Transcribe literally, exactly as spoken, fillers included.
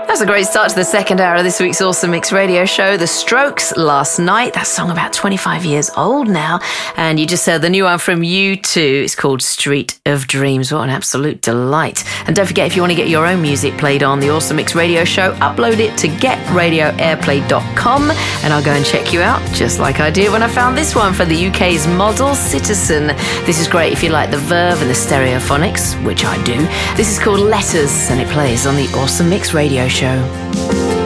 That's a great start to the second hour of this week's Awesome Mix radio show. The Strokes, Last Night. That song about twenty-five years old now. And you just heard the new one from U two. It's called Street of Dreams. What an absolute delight. And don't forget, if you want to get your own music played on the Awesome Mix radio show, upload it to get radio airplay dot com and I'll go and check you out, just like I did when I found this one for the U K's Model Citizen. This is great if you like the Verve and the Stereophonics, which I do. This is called Letters and it plays on the Awesome Mix radio show.